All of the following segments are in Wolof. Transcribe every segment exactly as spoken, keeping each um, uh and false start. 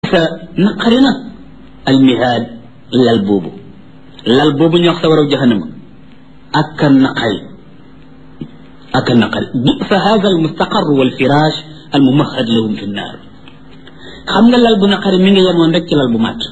bi'sa naqarina al mihaad lal boobu lal boobu ñu wax sa waraw jahannama ak naqari ak naqari bi'sa hadha al mustaqar wal firaash al mumahhad lahum fi an-naar xam nga lal bu naqari mi ngi yemoon rek ci lal bu màtt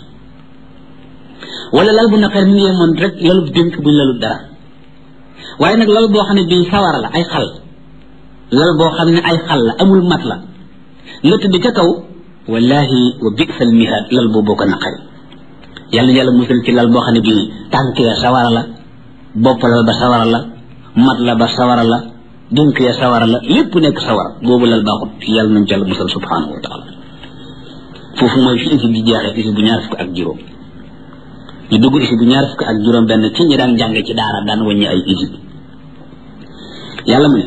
wala lal bu naqari mi ngi yemoon rek lalu dénk buñ lalu dara waaye nag lal boo xam ne bii sawara la ay xal lal boo xam ne ay xal la amul mat la nga tëdd ca kaw wallahi wa bi'sal mihaad lal boobu ko naqari yàlla yàlla musal ci lal boo xam ne bii tànk ya sawara la bopp la ba sawara la mat la ba sawara la dénk ya sawara la lépp nekk sawara boobu lal baaxut yàlla nañ ci yàlla musal subhanahu wa taala foofu mooy fi isi bi jeexee isi bu ñaar fukk ak juróom ñu dugg isi bu ñaar fukk ak juróom benn ci ñi daan jàng ci daara daan wàññi ay isi yàlla mu ne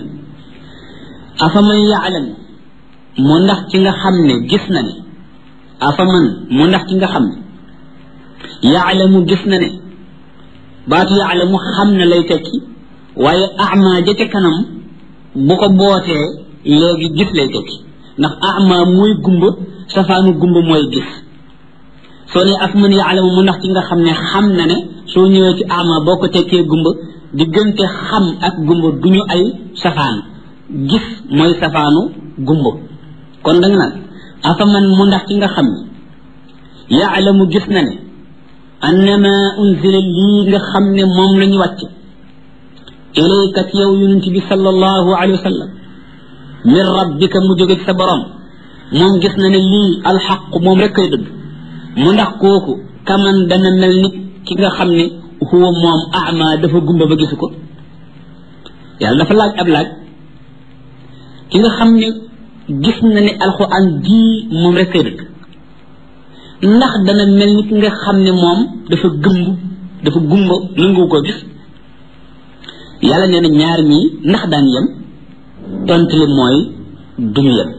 afaman ya'lam mu ndax ci nga xam ne gis na ne afaman mu ndax ci nga xam ne ya'lamu gis na ne baatu ya'lamu xam na lay tekki waaye ama ja ca kanam bu ko bootee léegi gis lay tekki ndax ama mooy gumba safaanu gumba mooy gis soo ne afaman ya'lamu mu ndax ci nga xam ne xam na ne soo ñëwee ci ama boo ko tekkee gumba diggante xam ak gumba duñu ay safaan gis mooy safaanu gumba kon danga naan afaman mu ndax ci nga xam ne ya'lamu gis na ne annama unzila lii nga xam ne moom la ñu wàcc ilayka ci yow yonent bi sallallahu alayhi wa sallam min rabbika mu jóge ci sa borom moom gis na ne lii alxaq moom rek kay dëgg mu ndax kooku kaman dana mel ni ki nga xam ne huwa moom ama dafa gumba ba gisu ko yàlla dafa laaj ab laaj ki nga xam ne gis na ne alxuraan ji moom rek kay dëgg ndax dana mel ni ki nga xam ne moom dafa gëmb dafa gumba nangu ko gis yàlla nee na ñaar ñii ndax daan yem tontu li mooy duñu yem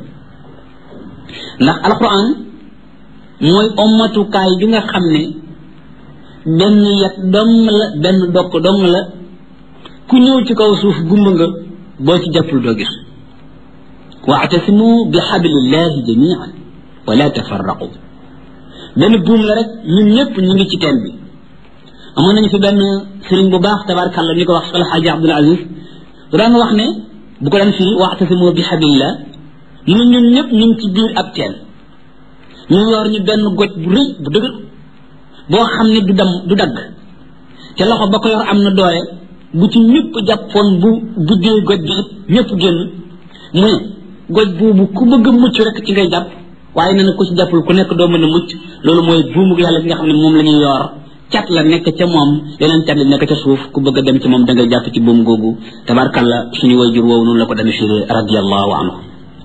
ndax alxuraan mooy ommatukaay bi nga xam ne benn yet dong la benn dokk dong la ku ñëw ci kaw suuf gumba nga boo ci jàppul doo gis wa'tasimu bi hablillahi jami'an wa la tafarraqu benn buum la rek ñun ñëpp ñu ngi ci teen bi amoon nañu fi benn sëriñ bu baax tabaarkalla ñu ko wax Al Hadji Abdul Aziz daan wax ne bu ko daan firi wa'tasimu bi hablillah ñun ñun ñëpp ñu ngi ci biir ab teen ñu yor ñu benn goj bu rëy bu dëgër boo xam ne du dam du dagg te loxo ba ko yor am na doole bu ci ñëpp jàppoon bu buddee goj bi it ñëpp génn mu ne goj boobu ku bëgg a mucc rek ci ngay jàpp waaye nee na ku ci jàppul ku nekk doo mën a mucc loolu mooy buumu yàlla bi nga xam ne moom la ñuy yor cat la nekk ca moom leneen cat la nekk ca suuf ku bëgg a dem ci moom da ngay jàpp ci buum googu tabarkalla suñu wayjur woowu noonu la ko demee firi radiyallahu anhu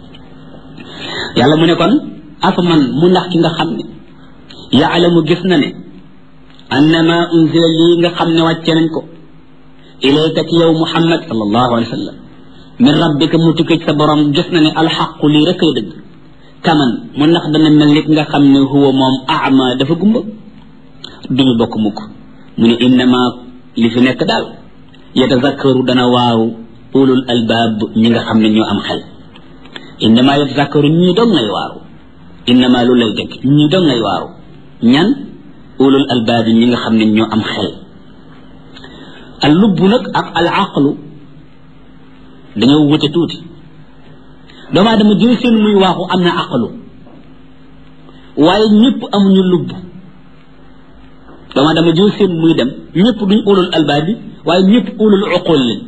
yàlla mu ne kon afaman mu ndax ki nga xam ne yaalamu gis na ne annama unzila lii nga xam ne wàcce nañ ko ilayka ci yow muhammad sallallahu alayhi wa sallam min rabbika mu tukkee ci sa borom gis na ne alxaqu lii rek ay dëgg kaman mu ndax dana mel ni nga xam ne huwa moom ama dafa gumba duñu bokk mukk mu ne innama li fi nekk daal yatazakkaru dana waaw ulul albaab ñi nga xam ne ñoo am xel innama yatazakkaru ñii doon ngay waaru innama lu lay dëgg ñii doon ngay waaru ñan ulul albaab ñi nga xam ne ñoo am xel al lubb nag ak al aqlu dañoo wute tuuti doomu aadama jël seen muy waaxu am na aqlu waaye ñëpp amuñu lubb doomu aadama jël seen muy dem ñëpp duñ ulul albaab bi waaye ñëpp ulul uqul lañ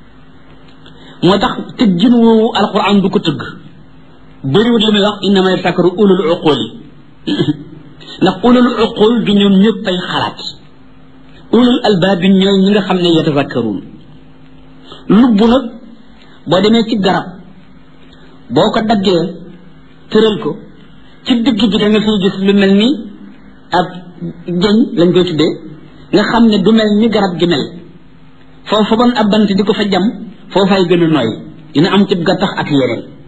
moo tax tëggin woowu alquran du ko tëgg bëriwut li muy wax innama yatazakkaru ulul uqul yi ndax ulul uqul du ñoom ñëpp ay xalaat ulul albaab bi ñooy ñi nga xam ne yatazakkaruun lubb nag boo demee ci garab boo ko daggee tëral ko ci digg bi da nga fiy gis lu mel ni ab jëñ lañ koy tuddee nga xam ne du mel ni garab gi mel foofu bon ab bant di ko fa jam foofay gën a nooy dina am ci gattax ak yeneen